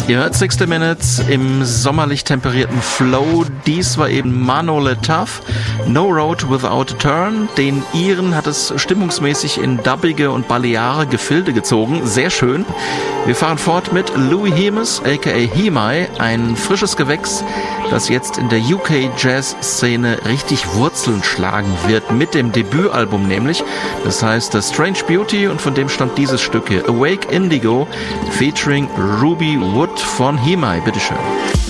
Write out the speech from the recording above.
Ihr hört 60 Minutes im sommerlich temperierten Flow. Dies war eben Mano Tough, No Road Without a Turn. Den Iren hat es stimmungsmäßig in dubbige und baleare Gefilde gezogen. Sehr schön. Wir fahren fort mit Louis Hemes, aka Himai, ein frisches Gewächs, das jetzt in der UK-Jazz-Szene richtig Wurzeln schlagen wird, mit dem Debütalbum nämlich. Das heißt The Strange Beauty, und von dem stammt dieses Stück hier, Awake Indigo, featuring Ruby Wood von Himai. Bitteschön.